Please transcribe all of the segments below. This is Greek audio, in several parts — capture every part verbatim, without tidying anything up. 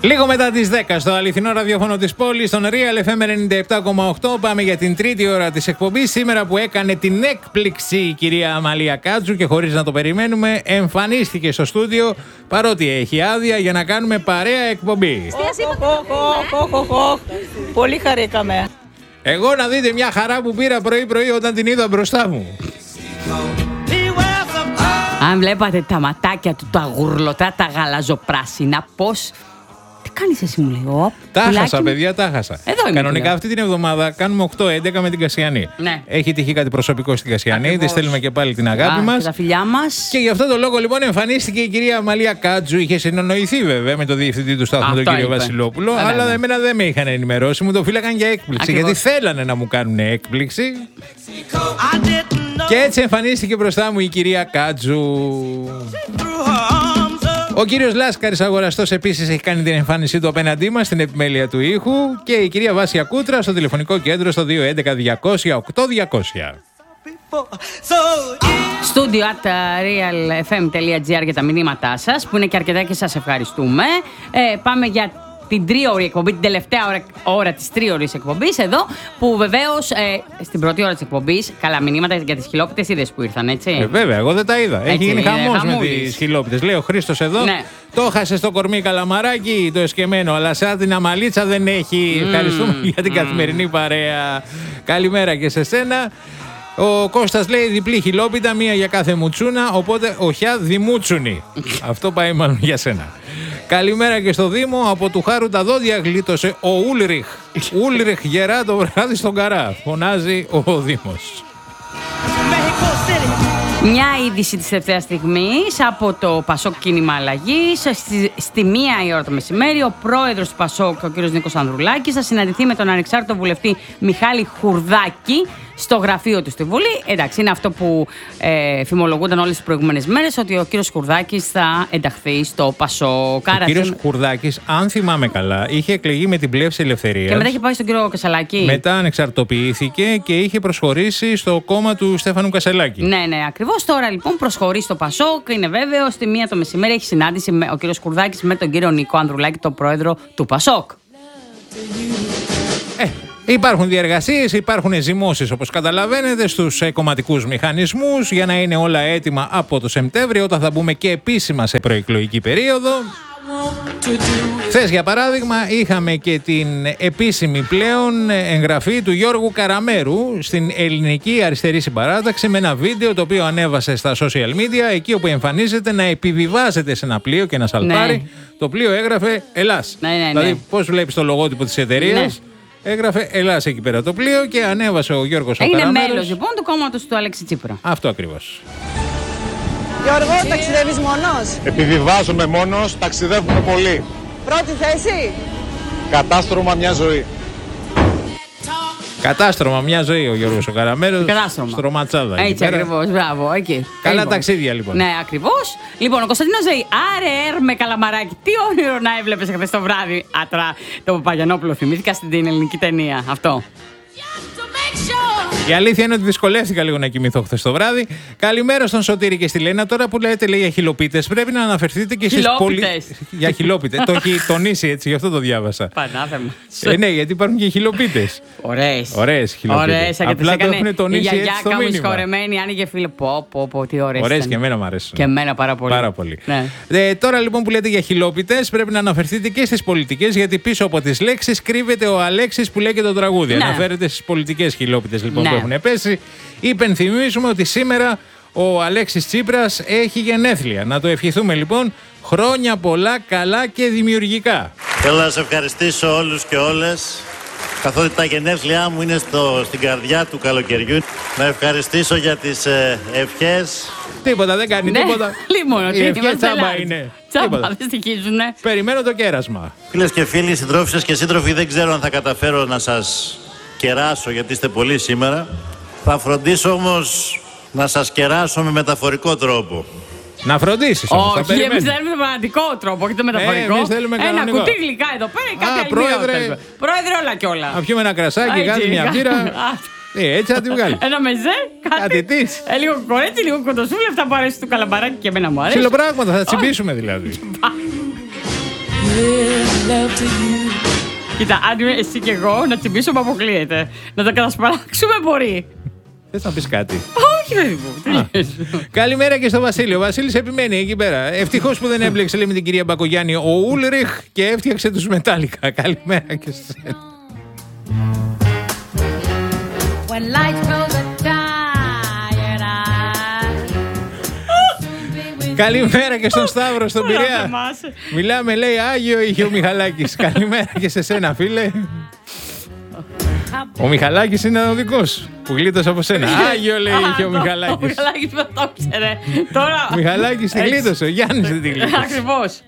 Λίγο μετά τις δέκα στο αληθινό ραδιόφωνο της πόλης, στον Real εφ εμ ενενήντα επτά κόμμα οκτώ. Πάμε για την τρίτη ώρα της εκπομπής. Σήμερα που έκανε την έκπληξη η κυρία Αμαλία Κάτζου και χωρίς να το περιμένουμε, εμφανίστηκε στο στούντιο παρότι έχει άδεια για να κάνουμε παρέα εκπομπή. Πολύ χαρήκαμε. Εγώ να δείτε μια χαρά που πήρα πρωί-πρωί όταν την είδα μπροστά μου. Αν βλέπατε τα ματάκια του, τα γουρλωτά, τα γαλαζοπράσινα, πώς... Τι κάνεις εσύ, μου λέει. Τα χάσα, παιδιά, τα χάσα. Κανονικά αυτή την εβδομάδα κάνουμε οκτώ έντεκα με την Κασιανή. Ναι. Έχει τυχεί κάτι προσωπικό στην Κασιανή. Τη στέλνουμε και πάλι την αγάπη μας. Και τα φιλιά μας. Και γι' αυτό το λόγο λοιπόν εμφανίστηκε η κυρία Αμαλία Κάτζου. Είχε συνονοηθεί βέβαια με τον διευθυντή του σταθμού, τον κύριο είπε. Βασιλόπουλο. Βέβαια, αλλά ναι. εμένα δεν με είχαν ενημερώσει. Μου το φύλακαν για έκπληξη. Ακριβώς. Γιατί θέλανε να μου κάνουν έκπληξη. Και έτσι εμφανίστηκε μπροστά μου η κυρία Κάτζου. Ο κύριος Λάσκαρης Αγοραστός επίσης έχει κάνει την εμφάνισή του απέναντί μας στην επιμέλεια του ήχου και η κυρία Βάσια Κούτρα στο τηλεφωνικό κέντρο στο δύο έντεκα διακόσια οκτώ διακόσια. Studio at realfm.gr για τα μηνύματά σας που είναι και αρκετά και σας ευχαριστούμε. Ε, πάμε για την τρίωρη εκπομπή, την τελευταία ώρα, ώρα της τρίωρης εκπομπής εδώ, που βεβαίως ε, στην πρώτη ώρα της εκπομπής, καλά μηνύματα για τις χιλόπιτες είδες που ήρθαν, έτσι. Ε, βέβαια, εγώ δεν τα είδα. Έτσι, έχει γίνει χαμός με τις χιλόπιτες. Λέει ο Χρήστος εδώ, ναι. Το χάσε στο κορμί καλαμαράκι, το εσκεμμένο, αλλά σαν την αμαλίτσα δεν έχει. Mm. Ευχαριστούμε για την mm. καθημερινή παρέα. Καλημέρα και σε σένα. Ο Κώστας λέει διπλή χιλόπιτα, μία για κάθε μουτσούνα, οπότε οχιά δημούτσουνη. Αυτό πάει μάλλον για σένα. Καλημέρα και στο Δήμο. Από του Χάρου τα δόντια γλίτωσε ο Ούλριχ. Ούλριχ γερά το βράδυ στον Καρά. Φωνάζει ο Δήμος. Μια είδηση της τελευταίας στιγμής από το Πασόκ Κίνημα Αλλαγής. Στη, στη μία η ώρα το μεσημέρι, ο πρόεδρος του Πασόκ, ο κ. Νίκος Ανδρουλάκης, θα συναντηθεί με τον ανεξάρτητο βουλευτή Μιχάλη Χουρδάκη στο γραφείο του στη Βουλή. Εντάξει, είναι αυτό που ε, φημολογούνταν όλες τις προηγούμενες μέρες, ότι ο κύριος Χουρδάκης θα ενταχθεί στο Πασόκ. Ο κύριος σε... Χουρδάκης, αν θυμάμαι καλά, είχε εκλεγεί με την Πλεύση Ελευθερίας. Και μετά είχε πάει στον κύριο Κασελάκη. Μετά ανεξαρτοποιήθηκε και είχε προσχωρήσει στο κόμμα του Στέφανου Κασελάκη. Ναι, ναι, ακριβώς. Τώρα λοιπόν προσχωρεί στο Πασόκ. Είναι βέβαιο, στη μία το μεσημέρι έχει συνάντηση με, ο κύριος Χουρδάκης με τον κύριο Νίκο Ανδρουλάκη, τον πρόεδρο του Πασόκ. Ε. Υπάρχουν διεργασίες, υπάρχουν ζυμώσεις όπως καταλαβαίνετε στους κομματικούς μηχανισμούς για να είναι όλα έτοιμα από το Σεπτέμβριο όταν θα μπούμε και επίσημα σε προεκλογική περίοδο. Χθες για παράδειγμα είχαμε και την επίσημη πλέον εγγραφή του Γιώργου Καραμέρου στην Ελληνική Αριστερή Συμπαράταξη με ένα βίντεο το οποίο ανέβασε στα social media εκεί όπου εμφανίζεται να επιβιβάζεται σε ένα πλοίο και ένα σαλπάρι. Ναι. Το πλοίο έγραφε Ελλάς. Ναι, ναι, ναι. Δηλαδή πώς βλέπεις το λογότυπο της εταιρείας. Ναι. Έγραφε Ελλάς εκεί πέρα το πλοίο και ανέβασε ο Γιώργος ο Καραμέρος. Είναι μέλος λοιπόν του κόμματος του Αλέξη Τσίπρα. Αυτό ακριβώς. Γιώργο, ταξιδεύεις μόνος? Επιβιβάζομαι μόνος, ταξιδεύουμε πολύ. Πρώτη θέση? Κατάστρωμα μια ζωή. Κατάστρωμα μια ζωή ο Γιώργος ο Καραμέρος. Κατάστρωμα. Στρωματσάδα. Έτσι ακριβώς, μπράβο, εκεί. Καλά λοιπόν. Ταξίδια λοιπόν. Ναι, ακριβώς. Λοιπόν, ο Κωνσταντίνος λέει, άρε έρ με καλαμαράκι, τι όνειρο να έβλεπες χθες το βράδυ. Άτρα, το Παπαγιανόπουλο θυμήθηκα στην ελληνική ταινία. Αυτό. Η αλήθεια είναι ότι δυσκολεύτηκα λίγο να κοιμηθώ χθες το βράδυ. Καλημέρα στον Σωτήρη και στη Λένα. Τώρα που λέτε λέει για χιλοπίτες, πρέπει να αναφερθείτε και εσείς πολύ. Για χιλόπιτες. Το έχει τονίσει έτσι, γι' αυτό το διάβασα. Πανάθεμα. Ε, ναι, γιατί υπάρχουν και χιλοπίτες. Ωραίες. Ωραίες χιλοπίτες. Ωραίες, απλά το έχουν τονίσει έτσι στο μήνυμα. Η γιαγιά συγχωρεμένη, άνοιγε φίλο. Πω, πω, πω, τι ωραίες. Ωραίες και εμένα μου αρέσουν. Και εμένα πάρα πολύ. Πάρα πολύ. Ναι. Ε, τώρα λοιπόν που λέτε για χιλόπιτες, πρέπει να αναφερθείτε και στις πολιτικές, γιατί πίσω από τις λέξεις κρύβεται ο Αλέξης που λέει και το τραγούδι. Ναι. Αναφέρεται στις πολιτικές χιλόπιτες λοιπόν ναι. που έχουν πέσει. Υπενθυμίζουμε ότι σήμερα ο Αλέξης Τσίπρας έχει γενέθλια. Να το ευχηθούμε λοιπόν χρόνια πολλά, καλά και δημιουργικά. Θέλω να σε ευχαριστήσω όλους και όλες, καθότι τα γενέθλιά μου είναι στο, στην καρδιά του καλοκαιριού. Να ευχαριστήσω για τις ε, ευχές. Τίποτα, δεν κάνει ναι, τίποτα. Λοιπόν, οι ευχές τσάμπα είναι. Τσάμπα, δεν στοιχίζουνε. Περιμένω το κέρασμα. Φίλες και φίλοι, συντρόφισσες και σύντροφοι, δεν ξέρω αν θα καταφέρω να σας κεράσω γιατί είστε πολλοί σήμερα. Θα φροντίσω όμως να σας κεράσω με μεταφορικό τρόπο. Να φροντίσεις όμως, όχι, εμείς θέλουμε το πραγματικό τρόπο, όχι το μεταφορικό. Ε, εμείς θέλουμε ένα κανονικό. κουτί γλυκά εδώ πέρα, κάτι άλλο. Πρόεδρε, πρόεδρε όλα κι όλα. Να πιούμε ένα κρασάκι, κάτι μια μπύρα. Ε, έτσι θα τη βγάλει. Ένα μεζέ, κάτι. Κάτι της. Ε, λίγο κορέτσι, λίγο κοντοσούλα, αυτά που αρέσει του καλαμπαράκι και εμένα μου αρέσει. Ψιλοπράγματα, θα τσιμπήσουμε δηλαδή. Κοίτα, αν εσύ και εγώ να τσιμπήσουμε αποκλείεται. Να τα κατασπαράξουμε μπορεί. Θες να πεις κάτι? Όχι, παιδί μου. Καλημέρα και στο Βασίλη. Ο Βασίλης επιμένει εκεί πέρα. Ευτυχώς που δεν έμπλεξε, λέει, με την κυρία Μπακογιάννη ο Ούλριχ και έφτιαξε τους Μετάλλικα. Καλημέρα και σε σένα. Καλημέρα και στον Σταύρο στον Πειραιά. Μιλάμε, λέει, Άγιο είχε ο Μιχαλάκης. Καλημέρα και σε σένα, φίλε. Ο Μιχαλάκης είναι ο δικός που γλίτωσε από σένα. Άγιο, λέει, είχε ο Μιχαλάκης. Ο Μιχαλάκης δεν το ήξερε. Τώρα. Ο Μιχαλάκης την γλίτωσε. Ο Γιάννης δεν την γλίτωσε. Ακριβώς.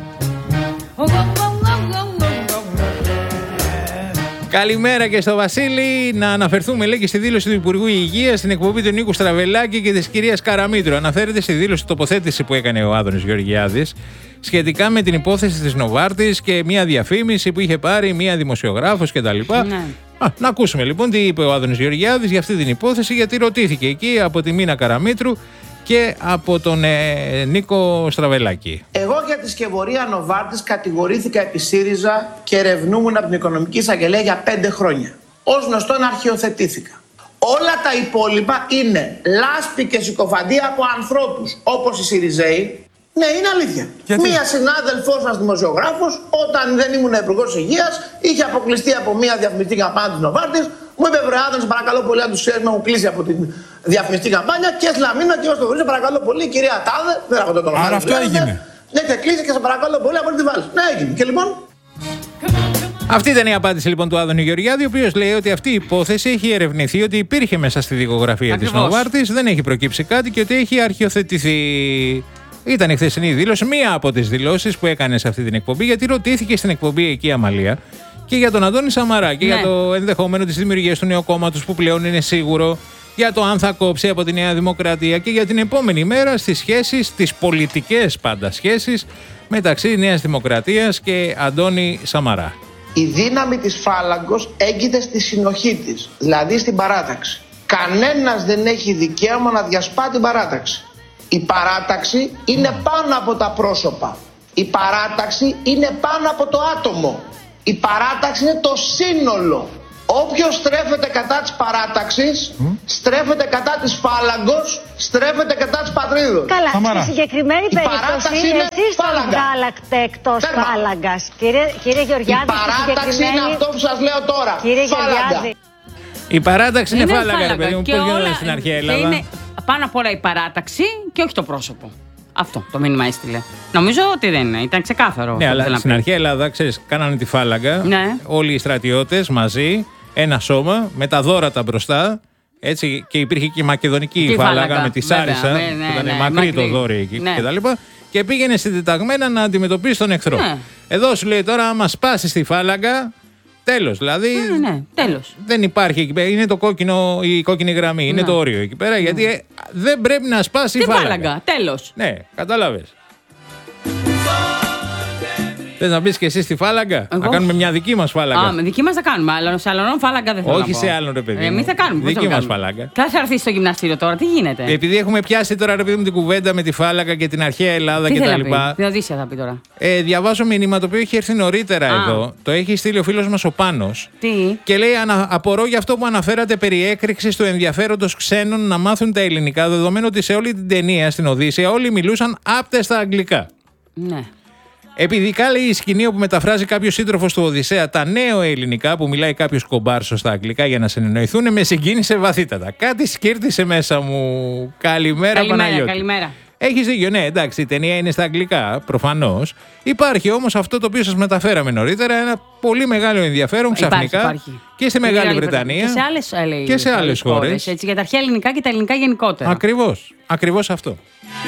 Καλημέρα και στο Βασίλη. Να αναφερθούμε, λέει, και στη δήλωση του Υπουργού Υγείας στην εκπομπή του Νίκου Στραβελάκη και της κυρίας Καραμήτρου. Αναφέρεται στη δήλωση τοποθέτηση που έκανε ο Άδωνης Γεωργιάδης σχετικά με την υπόθεση της Νοβάρτης και μια διαφήμιση που είχε πάρει μια δημοσιογράφος κτλ. Ναι. Α, να ακούσουμε λοιπόν τι είπε ο Άδωνης Γεωργιάδης για αυτή την υπόθεση, γιατί ρωτήθηκε εκεί από τη Μίνα Καραμήτρου και από τον ε, Νίκο Στραβελάκη. Εγώ για τη σκευωρία Νοβάρτης κατηγορήθηκα επί ΣΥΡΙΖΑ και ερευνούμουν από την Οικονομική Εισαγγελία για πέντε χρόνια. Ως γνωστόν αρχιοθετήθηκα. Όλα τα υπόλοιπα είναι λάσπη και συκοφαντία από ανθρώπους όπως οι ΣΥΡΙΖΑΙ. Ναι, είναι αλήθεια. Γιατί? Μία συνάδελφός μας δημοσιογράφος, όταν δεν ήμουν υπουργός υγείας, είχε αποκλειστεί από μία διαφημιστική καμπάνια της Νοβάρτης. Μου είπε, βρε Άδωνη, παρακαλώ πολύ, αν τους ξέρεις, με έχουν κλείσει από την διαφημιστική καμπάνια και σλαμίνα και ως το βρίζω, παρακαλώ πολύ, κυρία Τάδε, δεν έχω το όνομα. Άρα αυτό έγινε. Ναι, και κλείσει και σε παρακαλώ πολύ, από τη βάλεις. Ναι, έγινε. Και λοιπόν. Αυτή ήταν η απάντηση λοιπόν του Άδωνη Γεωργιάδη, ο οποίος λέει ότι αυτή η υπόθεση έχει ερευνηθεί, ότι υπήρχε μέσα στη δικογραφία της Νοβάρτης, δεν έχει προκύψει κάτι και ότι έχει αρχιοθετηθεί. Ήταν η χθεσινή δήλωση, μία από τις δηλώσεις που έκανε σε αυτή την εκπομπή, γιατί ρωτήθηκε στην εκπομπή εκεί Αμαλία και για τον Αντώνη Σαμαρά και ναι. για το ενδεχόμενο της δημιουργίας του νέου κόμματος που πλέον είναι σίγουρο, για το αν θα κόψει από τη Νέα Δημοκρατία και για την επόμενη μέρα στις σχέσεις, τις πολιτικές πάντα σχέσεις μεταξύ Νέας Δημοκρατίας και Αντώνη Σαμαρά. Η δύναμη της φάλαγγος έγκυται στη συνοχή της, δηλαδή στην παράταξη. Κανένας δεν έχει δικαίωμα να διασπά την παράταξη. Η παράταξη είναι πάνω από τα πρόσωπα. Η παράταξη είναι πάνω από το άτομο. Η παράταξη είναι το σύνολο. Όποιος στρέφεται κατά της παράταξης, mm. στρέφεται κατά της φάλαγγος, στρέφεται κατά της πατρίδος. Καλά, Σαμαρά. Στη συγκεκριμένη περίπτωση εσείς τον βγάλατε εκτός φάλαγγας. Κύριε, κύριε Γεωργιάδη, η παράταξη συγκεκριμένη... είναι αυτό που σας λέω τώρα. Κύριε φάλαγγα. Γεωργιάδη. Η παράταξη είναι, είναι φάλαγγα, ρε παιδί μου. Πώς γινόταν στην αρχαία Ελλάδα. Είναι πάνω απ' όλα η παράταξη και όχι το πρόσωπο. Αυτό το μήνυμα έστειλε. Νομίζω ότι δεν είναι. Ήταν ξεκάθαρο. Ναι, αλλά στην αρχαία Ελλάδα, ξέρεις, κάνανε τη φάλαγγα. Ναι. Όλοι οι στρατιώτες μαζί, ένα σώμα, με τα δώρατα μπροστά. Έτσι, και υπήρχε και η μακεδονική η φάλαγγα, φάλαγγα με τη Σάρισα, ναι, ναι, που ήταν ναι, μακρύ, μακρύ το δώρι εκεί ναι. κτλ. Και πήγαινε συντεταγμένα να αντιμετωπίσει τον εχθρό. Ναι. Εδώ σου λέει τώρα, άμα σπάσει τη φάλαγγα, τέλος. Δηλαδή. Ναι, ναι, τέλος. Δεν υπάρχει εκεί πέρα. Είναι το κόκκινο, η κόκκινη γραμμή. Ναι. Είναι το όριο εκεί πέρα. Ναι. Γιατί ε, δεν πρέπει να σπάσει η φάλαγγα. φάλαγγα. Τέλος. Ναι, κατάλαβες. Θες να μπεις και εσύ στη φάλαγγα? Εγώ? Να κάνουμε μια δική μας φάλαγγα. Α, δική μας θα κάνουμε. Αλλά σε άλλον φάλαγγα δεν θέλω. Όχι σε άλλον, ρε παιδί. Εμείς θα κάνουμε. Δική μας φάλαγγα. Θα σε έρθει στο γυμναστήριο τώρα, τι γίνεται? Επειδή έχουμε πιάσει τώρα, ρε παιδί μου, την κουβέντα με τη φάλαγγα και την αρχαία Ελλάδα κτλ. Την Οδύσσια θα πει τώρα. Ε, διαβάζω μήνυμα το οποίο έχει έρθει νωρίτερα Α. εδώ. Το έχει στείλει ο φίλος μας ο Πάνος. Τι? Και λέει: ανα, απορώ για αυτό που αναφέρατε περί έκρηξης του ενδιαφέροντος ξένων να μάθουν τα ελληνικά, δεδομένου ότι σε όλη την ταινία στην Οδύσσια όλοι μιλούσαν άπτεστα αγγλικά. Ναι. Επειδή λέει η σκηνή όπου μεταφράζει κάποιος σύντροφος του Οδυσσέα τα νέο ελληνικά που μιλάει κάποιος κομπάρσος στα αγγλικά για να συνεννοηθούν, με συγκίνησε βαθύτατα. Κάτι σκύρτησε μέσα μου. Καλημέρα, καλημέρα Παναγιώτη. Καλημέρα. Έχεις δίκιο, ναι, εντάξει, η ταινία είναι στα αγγλικά, προφανώς. Υπάρχει όμως αυτό το οποίο σας μεταφέραμε νωρίτερα, ένα πολύ μεγάλο ενδιαφέρον ξαφνικά υπάρχει, υπάρχει. και στη Μεγάλη Βρετανία και σε άλλες, λέει, και σε άλλες χώρες. χώρες. Έτσι, για τα αρχαία ελληνικά και τα ελληνικά γενικότερα. Ακριβώς, ακριβώς αυτό.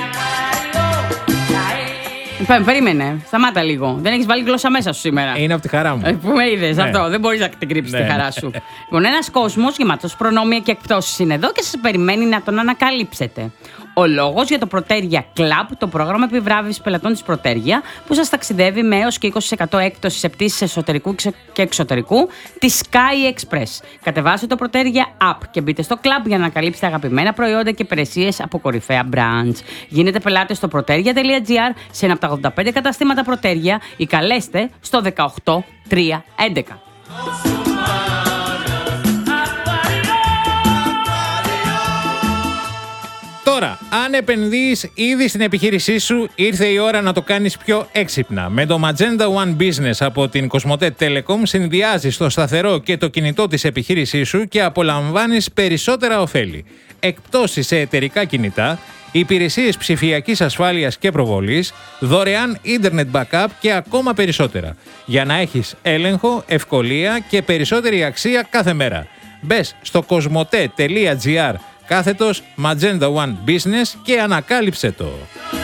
Περίμενε, σταμάτα λίγο. Δεν έχεις βάλει γλώσσα μέσα σου σήμερα. Είναι από τη χαρά μου. Ε, που με είδες, ναι. αυτό. Δεν μπορείς να την κρύψεις ναι. τη χαρά σου. Λοιπόν, ένας κόσμος γεμάτος προνόμια και εκπτώσεις είναι εδώ και σας περιμένει να τον ανακαλύψετε. Ο λόγος για το Protergia Club, το πρόγραμμα επιβράβευσης πελατών της Protergia, που σας ταξιδεύει με έως και είκοσι τοις εκατό έκπτωση σε πτήσεις εσωτερικού και εξωτερικού της Sky Express. Κατεβάστε το Protergia App και μπείτε στο club για να ανακαλύψετε αγαπημένα προϊόντα και υπηρεσίες από κορυφαία brands. Γίνετε πελάτες στο protergia.gr σε ένα από τα ογδόντα πέντε καταστήματα Protergia ή καλέστε στο δεκαοκτώ τριακόσια έντεκα. Τώρα, αν επενδύεις ήδη στην επιχείρησή σου, ήρθε η ώρα να το κάνεις πιο έξυπνα. Με το Magenta One Business από την Cosmote Telecom συνδυάζεις το σταθερό και το κινητό της επιχείρησής σου και απολαμβάνεις περισσότερα ωφέλη. Εκπτώσεις σε εταιρικά κινητά, υπηρεσίες ψηφιακής ασφάλειας και προβολής, δωρεάν ίντερνετ backup και ακόμα περισσότερα. Για να έχεις έλεγχο, ευκολία και περισσότερη αξία κάθε μέρα. Μπες στο cosmote.gr κάθετος Magenta One Business και ανακάλυψε το.